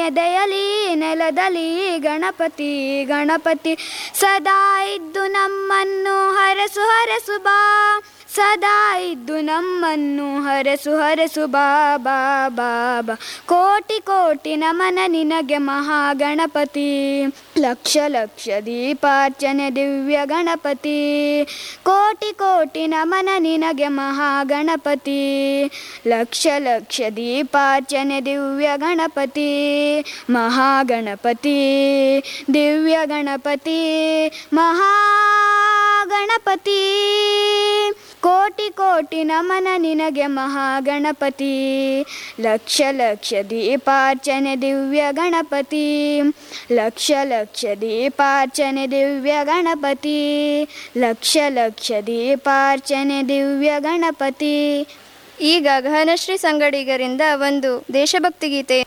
ನಮ್ಮೆದೆಯಲಿ ನೆಲದಲ್ಲಿ ಗಣಪತಿ ಗಣಪತಿ ಸದಾ ಇದ್ದು ನಮ್ಮನ್ನು ಹರಸು ಹರಸು ಬಾ, ಸದಾ ಇದ್ದು ನಮ್ಮನ್ನು ಹರಸು ಹರಸು ಬಾ ಬಾ ಬಾ ಬಾ. ಕೋಟಿ ಕೋಟಿ ನಮನ ನಿನಗೆ ಮಹಾಗಣಪತಿ, ಲಕ್ಷ ಲಕ್ಷ ದೀಪಾರ್ಚನೆ ದಿವ್ಯ ಗಣಪತಿ. ಕೋಟಿ ಕೋಟಿ ನಮನ ನಿನಗೆ ಮಹಾಗಣಪತಿ, ಲಕ್ಷ ಲಕ್ಷ ದೀಪಾರ್ಚನೆ ದಿವ್ಯ ಗಣಪತಿ. ಮಹಾಗಣಪತಿ ದಿವ್ಯ ಗಣಪತಿ ಮಹಾಗಣಪತಿ. ಕೋಟಿ ಕೋಟಿ ನಮನ ನಿನಗೆ ಮಹಾಗಣಪತಿ, ಲಕ್ಷ ಲಕ್ಷ ದೀಪಾರ್ಚನೆ ದಿವ್ಯ ಗಣಪತಿ. ಲಕ್ಷ ಲಕ್ಷ ದೀಪಾರ್ಚನೆ ದಿವ್ಯ ಗಣಪತಿ, ಲಕ್ಷ ಲಕ್ಷ ದೀಪಾರ್ಚನೆ ದಿವ್ಯ ಗಣಪತಿ. ಈಗ ಘನಶ್ರೀ ಸಂಗಡಿಗರಿಂದ ಒಂದು ದೇಶಭಕ್ತಿ ಗೀತೆ.